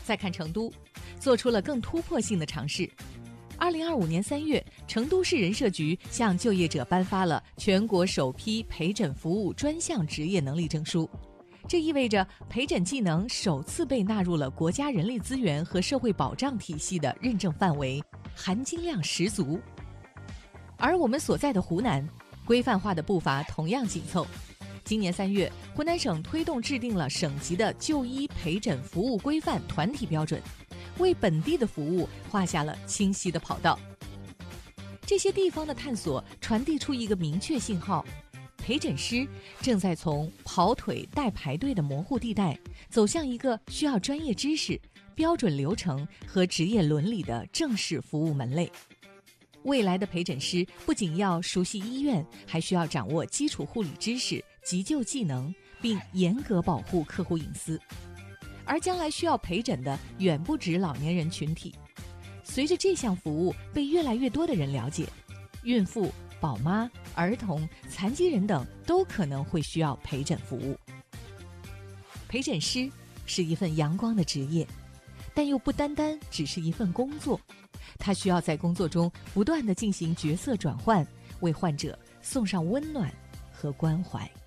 再看成都，做出了更突破性的尝试。2025年3月，成都市人社局向就业者颁发了全国首批陪诊服务专项职业能力证书，这意味着陪诊技能首次被纳入了国家人力资源和社会保障体系的认证范围，含金量十足。而我们所在的湖南，规范化的步伐同样紧凑。今年3月，湖南省推动制定了省级的就医陪诊服务规范团体标准，为本地的服务画下了清晰的跑道。这些地方的探索传递出一个明确信号：陪诊师正在从跑腿带排队的模糊地带，走向一个需要专业知识、标准流程和职业伦理的正式服务门类。未来的陪诊师不仅要熟悉医院，还需要掌握基础护理知识、急救技能，并严格保护客户隐私。而将来需要陪诊的远不止老年人群体。随着这项服务被越来越多的人了解，孕妇、宝妈、儿童、残疾人等都可能会需要陪诊服务。陪诊师是一份阳光的职业，但又不单单只是一份工作，他需要在工作中不断地进行角色转换，为患者送上温暖和关怀。